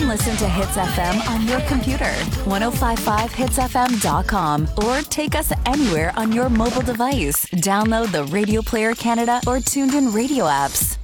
can listen to Hits FM on your computer, 1055hitsfm.com, or take us anywhere on your mobile device. Download the Radio Player Canada or Tuned In radio apps.